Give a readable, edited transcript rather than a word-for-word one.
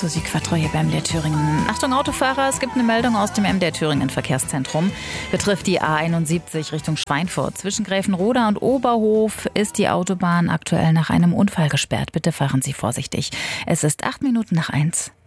Susi-Quatro beim MDR Thüringen. Achtung Autofahrer, es gibt eine Meldung aus dem MDR Thüringen Verkehrszentrum. Betrifft die A71 Richtung Schweinfurt. Zwischen Gräfenroda und Oberhof ist die Autobahn aktuell nach einem Unfall gesperrt. Bitte fahren Sie vorsichtig. Es ist 1:08.